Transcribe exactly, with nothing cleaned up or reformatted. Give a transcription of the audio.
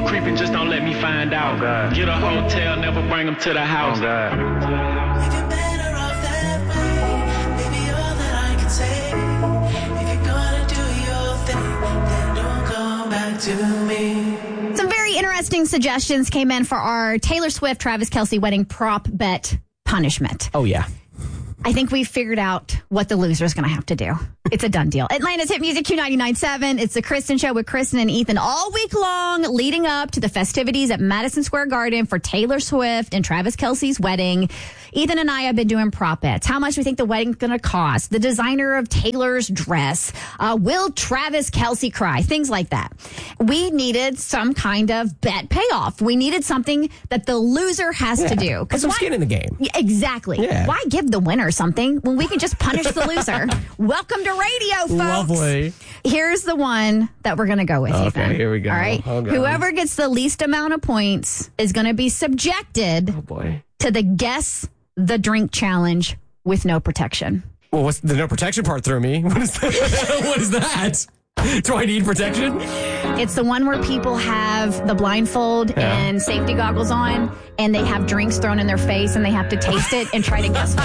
creeping, just don't let me find out. Oh, God. Get a hotel, never bring them to the house. Oh, God. Some very interesting suggestions came in for our Taylor Swift, Travis Kelce wedding prop bet punishment. Oh, yeah. I think we've figured out what the loser is going to have to do. It's a done deal. Atlanta's Hit Music Q ninety-nine point seven. It's the Kristen Show with Kristen and Ethan all week long leading up to the festivities at Madison Square Garden for Taylor Swift and Travis Kelce's wedding. Ethan and I have been doing prop bets. How much we think the wedding's going to cost. The designer of Taylor's dress. Uh, will Travis Kelce cry? Things like that. We needed some kind of bet payoff. We needed something that the loser has yeah. to do. Put some why, skin in the game. Yeah, exactly. Yeah. Why give the winner something when we can just punish the loser? Welcome to radio, folks. Lovely. Here's the one that we're going to go with. Okay, Ethan. here we go. All right. Oh, God. Whoever gets the least amount of points is going to be subjected Oh, boy. to the Guess the Drink challenge with no protection. Well, what's the no protection part through me? What is that? What is that? Do I need protection? It's the one where people have the blindfold Yeah. and safety goggles on, and they have drinks thrown in their face, and they have to taste it and try to guess